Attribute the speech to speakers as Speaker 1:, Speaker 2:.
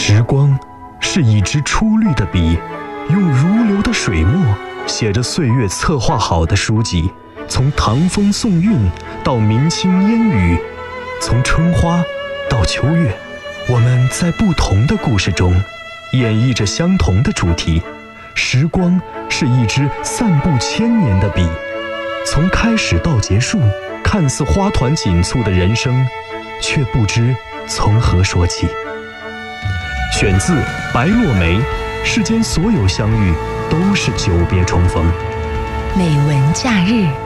Speaker 1: 时光是一支出绿的笔，用如流的水墨写着岁月策划好的书籍。从唐风宋韵到明清烟雨，从春花到秋月，我们在不同的故事中演绎着相同的主题。时光是一支散步千年的笔，从开始到结束，看似花团锦簇的人生，却不知从何说起。选自白落梅，世间所有相遇都是久别重逢。
Speaker 2: 美文假日。